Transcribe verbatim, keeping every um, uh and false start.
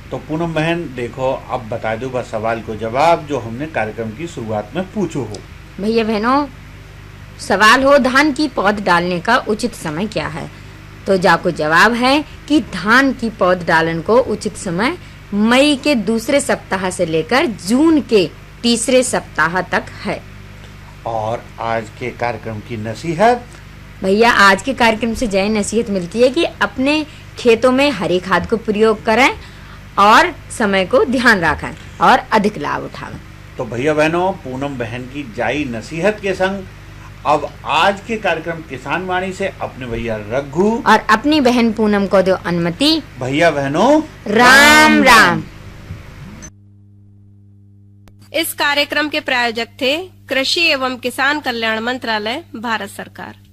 तो पूनम बहन देखो, अब बता दो बस सवाल को जवाब जो हमने कार्यक्रम की शुरुआत में पूछो हो। भैया बहनों, सवाल हो धान की पौध डालने का उचित समय क्या है। तो जाको जवाब है कि धान की पौध डालन को उचित समय मई के दूसरे सप्ताह से लेकर जून के तीसरे सप्ताह तक है। और आज के कार्यक्रम की नसीहत? भैया आज के कार्यक्रम से जय नसीहत मिलती है कि अपने खेतों में हरी खाद को प्रयोग करें और समय को ध्यान रखें और अधिक लाभ उठाएं। तो भैया बहनों, पूनम बहन की जाई नसीहत के संग अब आज के कार्यक्रम किसान वाणी से अपने भैया रघु और अपनी बहन पूनम को दो अनुमति। भैया बहनों, राम राम। इस कार्यक्रम के प्रायोजक थे कृषि एवं किसान कल्याण मंत्रालय, भारत सरकार।